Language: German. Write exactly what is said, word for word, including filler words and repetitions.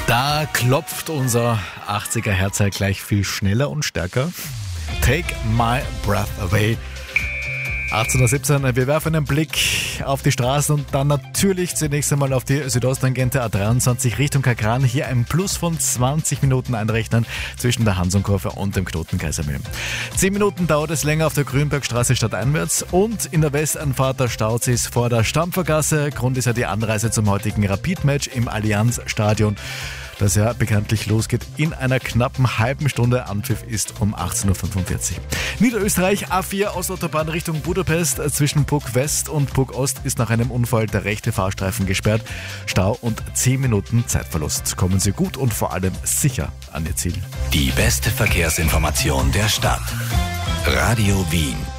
Da klopft unser achtziger Herz halt gleich viel schneller und stärker. Take my breath away. achtzehn Uhr siebzehn, wir werfen einen Blick auf die Straßen und dann natürlich zunächst einmal auf die Südosttangente A dreiundzwanzig Richtung Kakran. Hier ein Plus von zwanzig Minuten einrechnen zwischen der Hansonkurve und dem Knoten Kaisermühl. zehn Minuten dauert es länger auf der Grünbergstraße stadteinwärts und in der Westanfahrt der Staus vor der Stampfergasse. Grund ist ja die Anreise zum heutigen Rapid-Match im Allianz-Stadion, das ja bekanntlich losgeht in einer knappen halben Stunde. Anpfiff ist um achtzehn Uhr fünfundvierzig. Niederösterreich A vier Ostautobahn Richtung Budapest. Zwischen Puck West und Puck Ost ist nach einem Unfall der rechte Fahrstreifen gesperrt. Stau und zehn Minuten Zeitverlust. Kommen Sie gut und vor allem sicher an Ihr Ziel. Die beste Verkehrsinformation der Stadt. Radio Wien.